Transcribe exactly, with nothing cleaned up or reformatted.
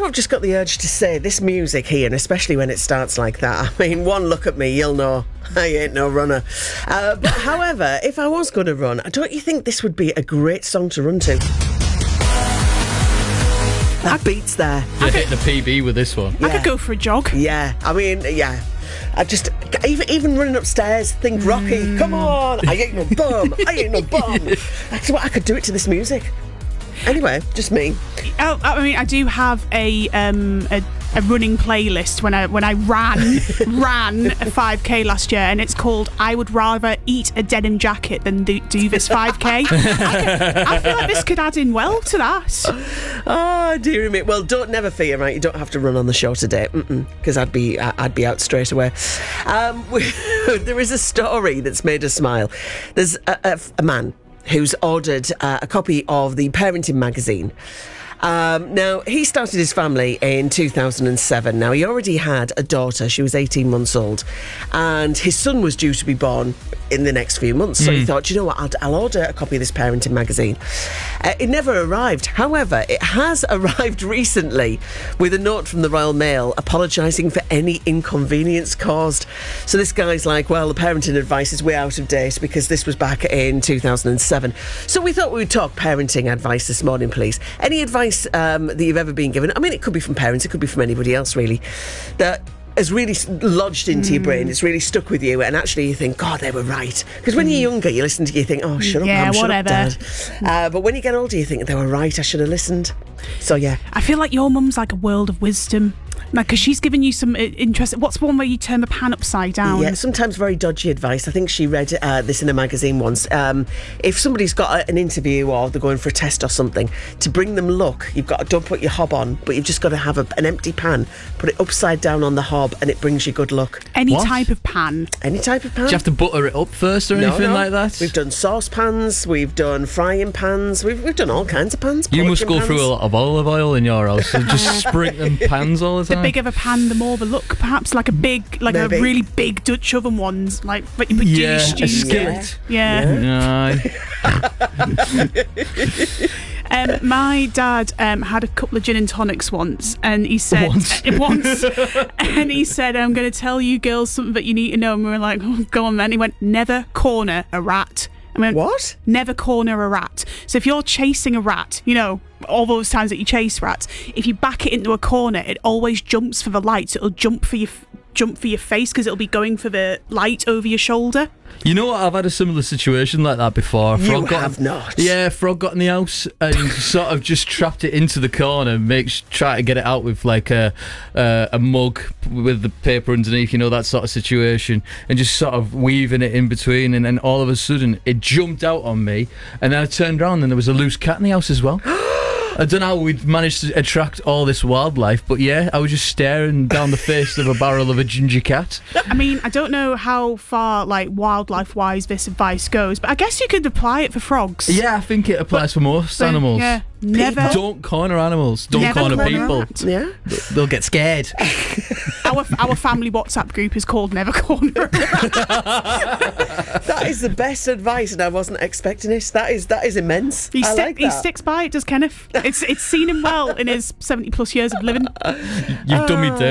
I've just got the urge to say this music here, and especially when it starts like that, I mean, one look at me, you'll know I ain't no runner. Uh, but however, if I was going to run, don't you think this would be a great song to run to? That beat's there. You hit the P B with this one. I could go for a jog. Yeah, I mean, yeah. I just, even even running upstairs, think Rocky, mm. come on, I ain't no bum, I ain't no bum. That's what I could do it to this music. Anyway, just me. Oh, I mean, I do have a um a, a running playlist when I when I ran ran a five K last year, and it's called "I Would Rather Eat a Denim Jacket Than Do, do This five K." I, could, I feel like this could add in well to that. Oh dear me. Well, don't never fear, right? You don't have to run on the show today, because I'd be I'd be out straight away. Um, we, there is a story that's made us smile. There's a, a, a man who's ordered uh, a copy of the Parenting magazine. Um, now, he started his family in two thousand seven. Now, he already had a daughter. She was eighteen months old. And his son was due to be born in the next few months. So mm. he thought, you know what, I'll, I'll order a copy of this Parenting magazine. Uh, it never arrived. However, it has arrived recently with a note from the Royal Mail apologising for any inconvenience caused. So this guy's like, well, the parenting advice is way out of date because this was back in two thousand seven. So we thought we would talk parenting advice this morning, please. Any advice Um, that you've ever been given? I mean, it could be from parents, it could be from anybody else, really, that has really lodged into mm. your brain, it's really stuck with you, and actually you think, God, they were right. Because when mm. you're younger, you listen to you think, oh, shut up, yeah, Mum, shut whatever. up, Dad. Uh, but when you get older, you think, they were right, I should have listened. So, yeah. I feel like your mum's like a world of wisdom. Like, because she's given you some uh, interesting... What's one where you turn the pan upside down? Yeah, sometimes very dodgy advice. I think she read uh, this in a magazine once. Um, if somebody's got a, an interview or they're going for a test or something, to bring them luck, you've got to, don't put your hob on, but you've just got to have a, an empty pan, put it upside down on the hob, and it brings you good luck. Any what? type of pan? Any type of pan. Do you have to butter it up first or no, anything no. like that? We've done saucepans, we've done frying pans, we've, we've done all kinds of pans. You must go pans. through a lot of olive oil in your house, so just sprinkling pans all the time. The bigger the pan, the more the look, perhaps, like a big, like Maybe. a really big Dutch oven ones, like but you put yeah, stew. a skillet. Yeah. yeah. um, my dad um, had a couple of gin and tonics once, and he said once, uh, once and he said, "I'm going to tell you girls something that you need to know." And we were like, "Oh, go on then." He went, "Never corner a rat." I mean, what? Never corner a rat. So if you're chasing a rat, you know, all those times that you chase rats, if you back it into a corner, it always jumps for the light. So it'll jump for your jump for your face because it'll be going for the light over your shoulder. You know what? I've had a similar situation like that before. You Frog got, have not. Yeah, Frog got in the house and sort of just trapped it into the corner, makes try to get it out with like a uh, a mug with the paper underneath, you know, that sort of situation, and just sort of weaving it in between, and then all of a sudden it jumped out on me, and then I turned around and there was a loose cat in the house as well. I don't know how we'd managed to attract all this wildlife, but yeah, I was just staring down the face of a barrel of a ginger cat. I mean, I don't know how far, like, wildlife-wise this advice goes, but I guess you could apply it for frogs. Yeah, I think it applies but, for most but, animals. Yeah, never. Don't corner animals. Don't never corner, corner people. rat. Yeah, they'll get scared. our our family WhatsApp group is called Never Corner a Rat. That is the best advice, and I wasn't expecting it. That is that is immense. He, I sti- like he that. sticks by it, does Kenneth? It's it's seen him well in his seventy plus years of living. You've done me dirty.